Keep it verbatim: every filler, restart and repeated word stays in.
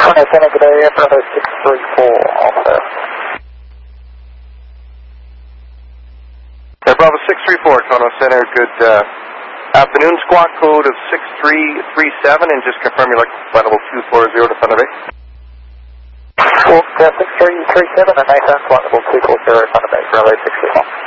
Toronto Center, good day, Bravo six three four, also. Uh, Bravo six three four, Toronto Center, good uh, afternoon. Squawk code of six three three seven, and just confirm your electrical flight level two four zero to Thunder Bay. Squawk uh, six three three seven, and Nathan, flight level two four zero, Thunder Bay, Bravo six three four.